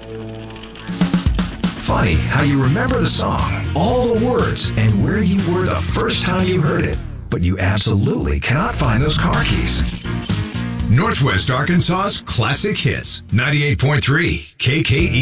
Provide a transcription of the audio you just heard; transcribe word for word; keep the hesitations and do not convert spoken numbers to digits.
Funny how you remember the song, all the words, and where you were the first time you heard it, but you absolutely cannot find those car keys. Northwest Arkansas's Classic Hits, ninety-eight point three K K E.